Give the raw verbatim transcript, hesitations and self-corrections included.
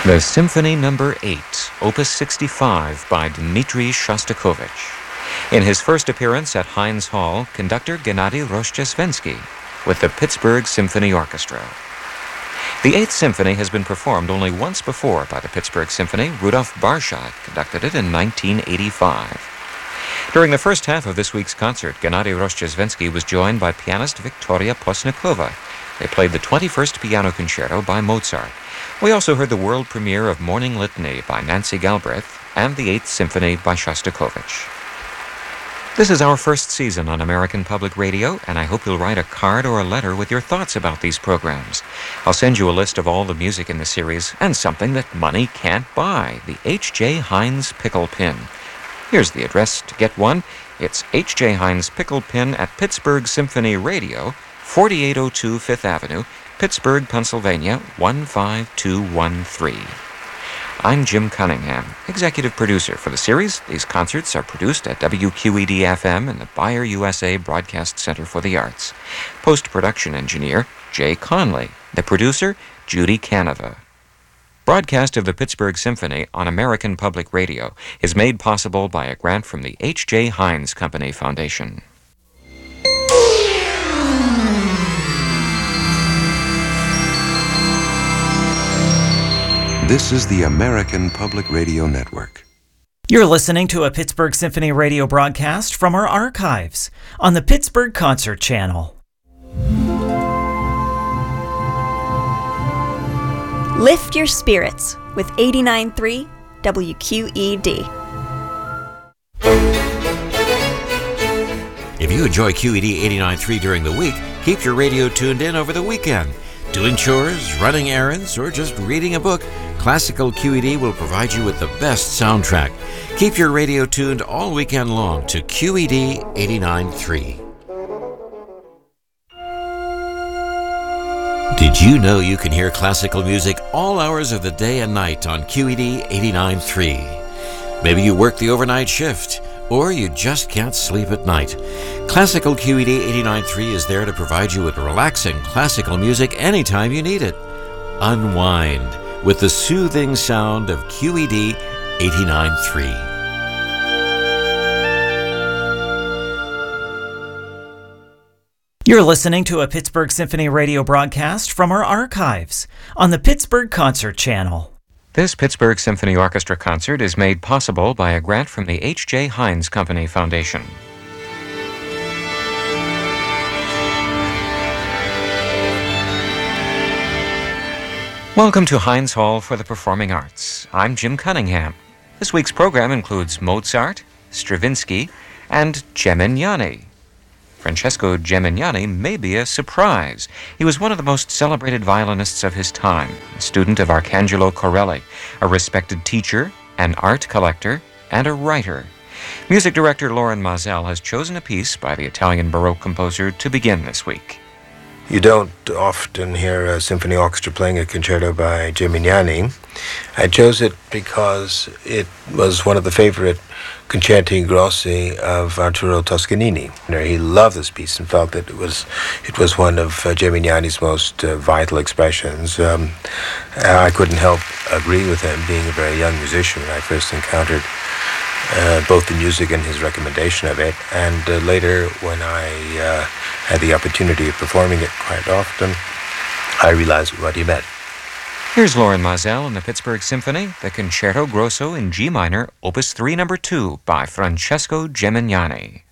The Symphony Number eight, Opus sixty-five by Dmitri Shostakovich. In his first appearance at Heinz Hall, conductor Gennady Rozhdestvensky with the Pittsburgh Symphony Orchestra. The Eighth Symphony has been performed only once before by the Pittsburgh Symphony. Rudolf Barshak conducted it in nineteen eighty-five. During the first half of this week's concert, Gennady Rozhdestvensky was joined by pianist Victoria Postnikova. They played the twenty-first Piano Concerto by Mozart. We also heard the world premiere of Morning Litany by Nancy Galbraith and the Eighth Symphony by Shostakovich. This is our first season on American Public Radio, and I hope you'll write a card or a letter with your thoughts about these programs. I'll send you a list of all the music in the series and something that money can't buy, the H J. Heinz Pickle Pin. Here's the address to get one. It's H J. Heinz Pickle Pin at Pittsburgh Symphony Radio, forty-eight oh two Fifth Avenue, Pittsburgh, Pennsylvania, one five two one three. I'm Jim Cunningham, executive producer for the series. These concerts are produced at W Q E D F M and the Bayer U S A Broadcast Center for the Arts. Post-production engineer, Jay Conley. The producer, Judy Canova. Broadcast of the Pittsburgh Symphony on American Public Radio is made possible by a grant from the H J. Heinz Company Foundation. This is the American Public Radio Network. You're listening to a Pittsburgh Symphony Radio broadcast from our archives on the Pittsburgh Concert Channel. Lift your spirits with eighty-nine point three W Q E D. If you enjoy Q E D eighty-nine point three during the week, keep your radio tuned in over the weekend. Doing chores, running errands, or just reading a book, Classical Q E D will provide you with the best soundtrack. Keep your radio tuned all weekend long to Q E D eighty-nine point three. Did you know you can hear classical music all hours of the day and night on Q E D eighty-nine point three? Maybe you work the overnight shift, or you just can't sleep at night. Classical Q E D eighty-nine point three is there to provide you with relaxing classical music anytime you need it. Unwind with the soothing sound of Q E D eighty-nine point three. You're listening to a Pittsburgh Symphony Radio broadcast from our archives on the Pittsburgh Concert Channel. This Pittsburgh Symphony Orchestra concert is made possible by a grant from the H J. Heinz Company Foundation. Welcome to Heinz Hall for the Performing Arts. I'm Jim Cunningham. This week's program includes Mozart, Stravinsky, and Gemignani. Francesco Gemignani may be a surprise. He was one of the most celebrated violinists of his time, a student of Arcangelo Corelli, a respected teacher, an art collector, and a writer. Music director Loren Maazel has chosen a piece by the Italian Baroque composer to begin this week. You don't often hear a symphony orchestra playing a concerto by Gemignani. I chose it because it was one of the favorite concerti grossi of Arturo Toscanini. He loved this piece and felt that it was it was one of uh, Gemignani's most uh, vital expressions. Um, I couldn't help agree with him, being a very young musician when I first encountered uh, both the music and his recommendation of it, and uh, later when I uh, had the opportunity of performing it quite often, I realized what he meant. Here's Loren Maazel in the Pittsburgh Symphony, the Concerto Grosso in G minor, Opus three, number two, by Francesco Gemignani.